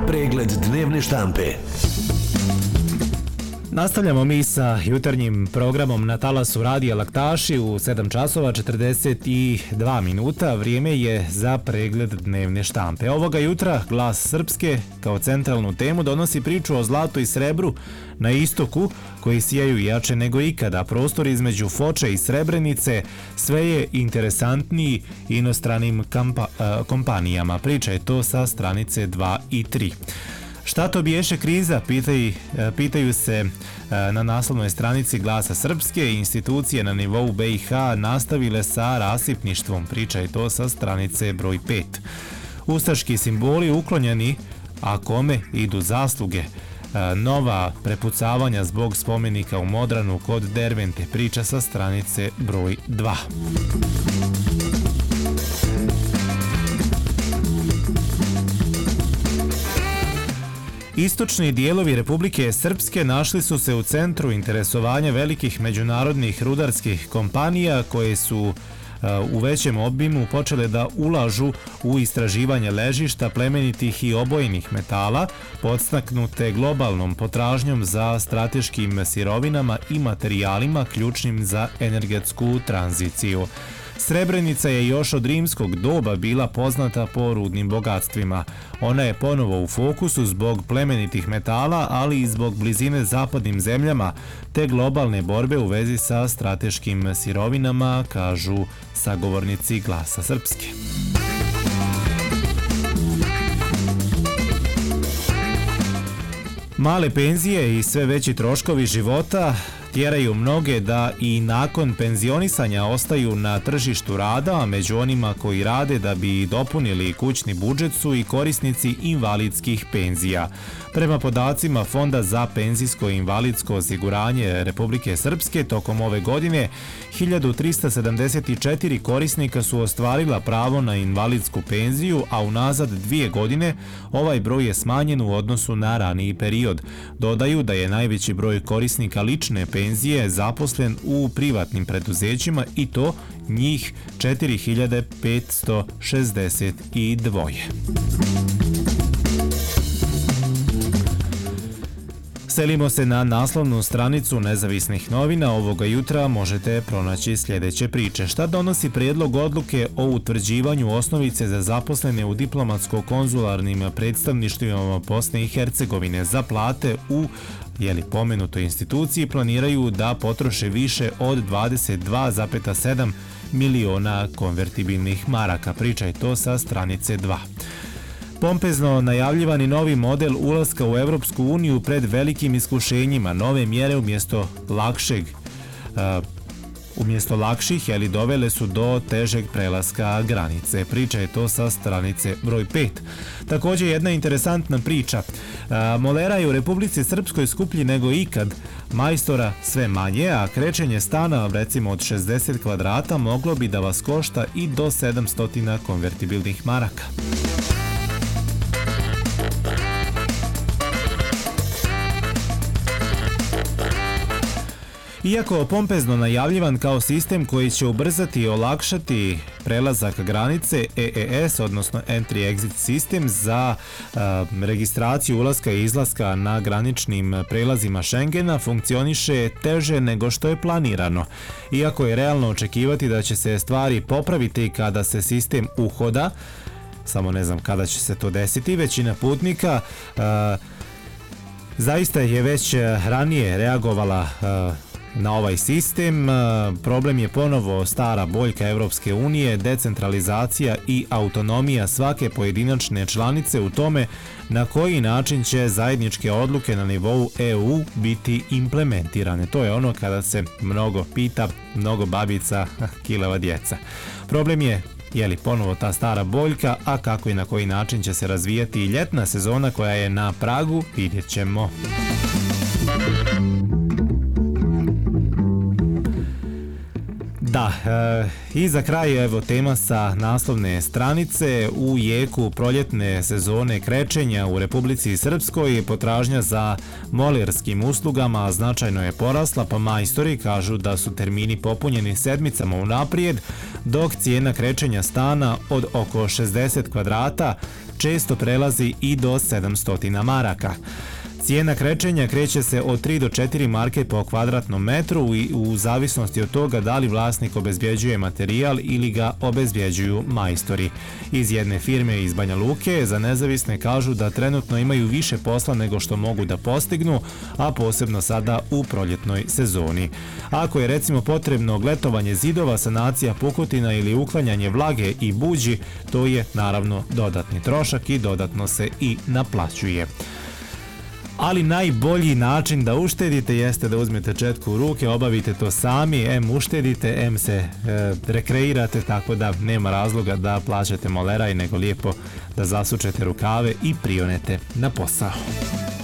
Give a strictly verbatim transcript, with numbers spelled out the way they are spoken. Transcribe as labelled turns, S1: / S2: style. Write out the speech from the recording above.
S1: Pregled dnevne štampe.
S2: Nastavljamo mi sa jutarnjim programom na talasu Radija Laktaši u sedam časova četrdeset dva minuta. Vrijeme je za pregled dnevne štampe. Ovoga jutra Glas Srpske kao centralnu temu donosi priču o zlatu i srebru na istoku koji sijaju jače nego ikada. Prostor između Foče i Srebrenice sve je interesantniji inostranim kampa, kompanijama. Priča je to sa stranice dva i tri. Šta to biješe kriza, pitaju, pitaju se na naslovnoj stranici Glasa Srpske. Institucije na nivou B i H nastavile sa rasipništvom. Priča je to sa stranice broj pet. Ustaški simboli uklonjeni, a kome idu zasluge. Nova prepucavanja zbog spomenika u Modranu kod Dervente. Priča sa stranice broj dva. Istočni dijelovi Republike Srpske našli su se u centru interesovanja velikih međunarodnih rudarskih kompanija koje su u većem obimu počele da ulažu u istraživanje ležišta plemenitih i obojnih metala, podstaknute globalnom potražnjom za strateškim sirovinama i materijalima ključnim za energetsku tranziciju. Srebrenica je još od rimskog doba bila poznata po rudnim bogatstvima. Ona je ponovo u fokusu zbog plemenitih metala, ali i zbog blizine zapadnim zemljama, te globalne borbe u vezi sa strateškim sirovinama, kažu sagovornici Glasa Srpske. Male penzije i sve veći troškovi života tjeraju mnoge da i nakon penzionisanja ostaju na tržištu rada, a među onima koji rade da bi dopunili kućni budžet su i korisnici invalidskih penzija. Prema podacima Fonda za penzijsko i invalidsko osiguranje Republike Srpske, tokom ove godine hiljadu trista sedamdeset četiri korisnika su ostvarila pravo na invalidsku penziju, a unazad dvije godine ovaj broj je smanjen u odnosu na raniji period. Dodaju da je najveći broj korisnika lične penzije zaposlen u privatnim preduzećima i to njih četiri hiljade petsto šezdeset dva. Selimo se na naslovnu stranicu nezavisnih novina. Ovoga jutra možete pronaći sljedeće priče. Šta donosi prijedlog odluke o utvrđivanju osnovice za zaposlene u diplomatsko-konzularnim predstavništvima Bosne i Hercegovine za plate u jeli pomenutoj instituciji planiraju da potroše više od dvadeset dva zarez sedam miliona konvertibilnih maraka. Priča je to sa stranice dva. Pompezno najavljivani novi model ulaska u Evropsku uniju pred velikim iskušenjima. Nove mjere umjesto lakšeg uh, umjesto lakših jeli dovele su do težeg prelaska granice. Priča je to sa stranice broj pet. Također jedna interesantna priča. Uh, molera je u Republici Srpskoj skuplji nego ikad, majstora sve manje, a krećenje stana recimo od šezdeset kvadrata moglo bi da vas košta i do sedamsto konvertibilnih maraka. Iako pompezno najavljivan kao sistem koji će ubrzati i olakšati prelazak granice, E E S, odnosno Entry-Exit System za uh, registraciju ulaska i izlaska na graničnim prelazima Schengena, funkcioniše teže nego što je planirano. Iako je realno očekivati da će se stvari popraviti kada se sistem uhoda, samo ne znam kada će se to desiti, većina putnika uh, zaista je već ranije reagovala uh, na ovaj sistem. Problem je ponovo stara boljka Evropske unije, decentralizacija i autonomija svake pojedinačne članice u tome na koji način će zajedničke odluke na nivou E U biti implementirane. To je ono kada se mnogo pita, mnogo babica, kilava djeca. Problem je je li ponovo ta stara boljka, a kako i na koji način će se razvijati i ljetna sezona koja je na pragu, vidjet ćemo. Da, e, i za kraj evo tema sa naslovne stranice. U jeku proljetne sezone krečenja u Republici Srpskoj potražnja za molerskim uslugama značajno je porasla, pa majstori kažu da su termini popunjeni sedmicama unaprijed, dok cijena krečenja stana od oko šezdeset kvadrata često prelazi i do sedamsto maraka. Cijena krečenja kreće se od tri do četiri marke po kvadratnom metru i u zavisnosti od toga da li vlasnik obezbjeđuje materijal ili ga obezbjeđuju majstori. Iz jedne firme iz Banja Luke za nezavisne kažu da trenutno imaju više posla nego što mogu da postignu, a posebno sada u proljetnoj sezoni. Ako je recimo potrebno gletovanje zidova, sanacija pukotina ili uklanjanje vlage i buđi, to je naravno dodatni trošak i dodatno se i naplaćuje. Ali najbolji način da uštedite jeste da uzmete četku u ruke, obavite to sami, em uštedite, em se e, rekreirate, tako da nema razloga da plaćate moleraj, nego lijepo da zasučete rukave i prionete na posao.